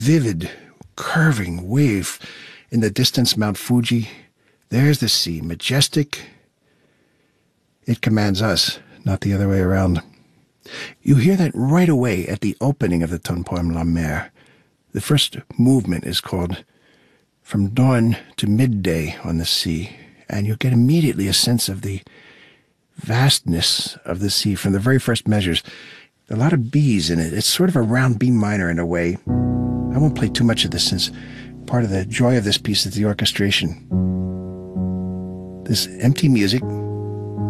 vivid, curving wave. In the distance, Mount Fuji. There's the sea, majestic. It commands us, not the other way around. You hear that right away at the opening of the tone poem La Mer. The first movement is called From Dawn to Midday on the Sea, and you get immediately a sense of the vastness of the sea from the very first measures. A lot of B's in it. It's sort of a round B minor in a way. I won't play too much of this since part of the joy of this piece is the orchestration. This empty music